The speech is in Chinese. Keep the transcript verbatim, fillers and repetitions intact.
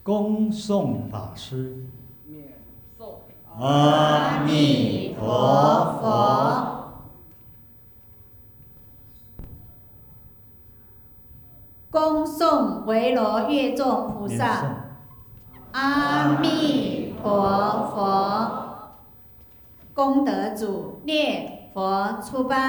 恭送法师。 免寿。 阿弥陀佛。 恭送维罗月众菩萨。阿弥陀佛。功德主念佛出班。